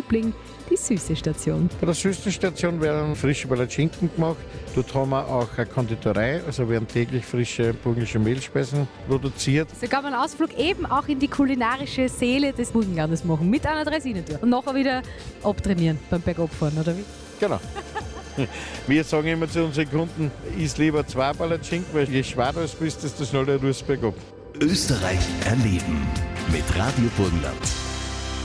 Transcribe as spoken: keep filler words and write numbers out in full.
Liebling, die süße Station. Bei der süßen Station werden frische Palatschinken gemacht. Dort haben wir auch eine Konditorei, also werden täglich frische burgenländische Mehlspeisen produziert. Sogar mal einen Ausflug eben auch in die kulinarische Seele des Burgenlandes machen, mit einer Dreisinentour. Und nachher wieder abtrainieren beim Bergabfahren, oder wie? Genau. Wir sagen immer zu unseren Kunden, iss lieber zwei Palatschinken, weil je schwerer du bist, desto schneller du es bergab. Österreich erleben mit Radio Burgenland.